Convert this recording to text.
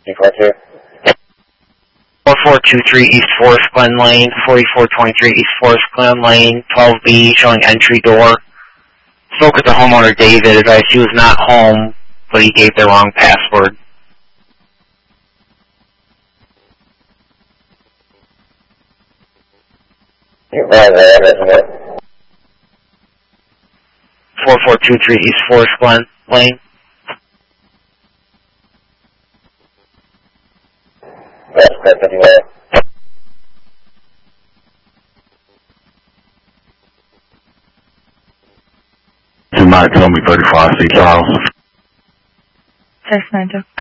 242. 4423 East Forest Glen Lane, 4423 East Forest Glen Lane, 12B, showing entry door. Spoke with the homeowner, David, advised he was not home, but he gave the wrong password. You're right there, isn't it? 4423 East Forest Glen Lane. That's correct, anyway. You might tell me 35 C. Charles. 692.